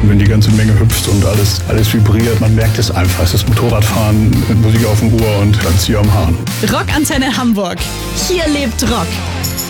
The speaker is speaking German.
Wenn die ganze Menge hüpft und alles vibriert, man merkt es einfach. Es ist Motorradfahren mit Musik auf dem Ohr und dann Zieh am Hahn. Rockantenne Hamburg. Hier lebt Rock.